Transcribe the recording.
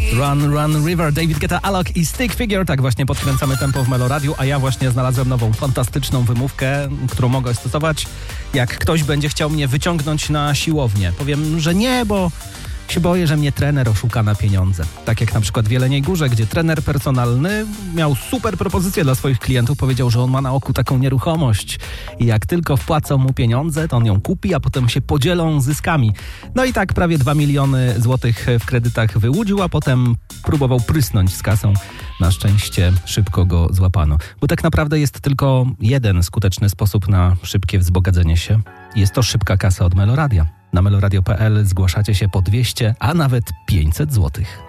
Run, Run River, David Guetta, Alok i Stick Figure. Tak właśnie podkręcamy tempo w Meloradiu, a ja właśnie znalazłem nową, fantastyczną wymówkę, którą mogę stosować, jak ktoś będzie chciał mnie wyciągnąć na siłownię. Powiem, że nie, bo się boję, że mnie trener oszuka na pieniądze. Tak jak na przykład w Jeleniej Górze, gdzie trener personalny miał super propozycję dla swoich klientów. Powiedział, że on ma na oku taką nieruchomość i jak tylko wpłacą mu pieniądze, to on ją kupi, a potem się podzielą zyskami. No i tak prawie 2 miliony złotych w kredytach wyłudził, a potem próbował prysnąć z kasą. Na szczęście szybko go złapano. Bo tak naprawdę jest tylko jeden skuteczny sposób na szybkie wzbogacenie się. Jest to szybka kasa od Meloradia. Na meloradio.pl zgłaszacie się po 200, a nawet 500 złotych.